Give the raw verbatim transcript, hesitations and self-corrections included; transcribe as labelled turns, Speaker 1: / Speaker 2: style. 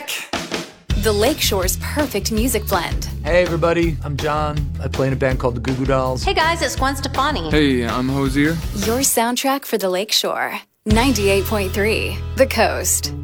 Speaker 1: Check.
Speaker 2: The Lakeshore's perfect music blend.
Speaker 1: Hey everybody, I'm John. I play in a band called the Goo Goo Dolls.
Speaker 3: Hey guys, it's Gwen Stefani.
Speaker 4: Hey, I'm Hosier.
Speaker 2: Your soundtrack for the Lakeshore. ninety-eight point three, The Coast.